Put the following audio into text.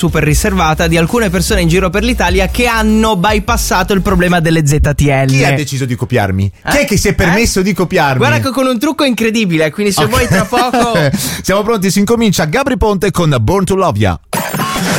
super riservata di alcune persone in giro per l'Italia che hanno bypassato il problema delle ZTL. Chi ha deciso di copiarmi? Chi è che si è permesso di copiarmi? Guarda che con un trucco incredibile, quindi se vuoi tra poco. Siamo pronti, si incomincia. Gabry Ponte con Born to Love Ya.